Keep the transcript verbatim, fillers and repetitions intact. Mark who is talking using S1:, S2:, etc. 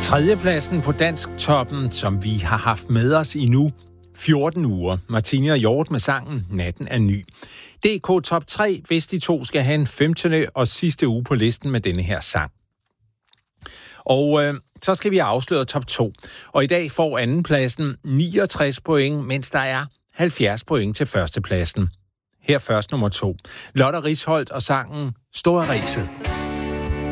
S1: Tredjepladsen på Dansk Toppen, som vi har haft med os i nu fjorten uger. Martine og Hjort med sangen Natten er ny. D K Top tre, hvis de to skal have en femtende og sidste uge på listen med denne her sang. Og øh, så skal vi afsløre top to. Og i dag får andenpladsen niogtres point, mens der er halvfjerds point til førstepladsen. Her først nummer to. Lotte Risholdt og sangen Store Ræset.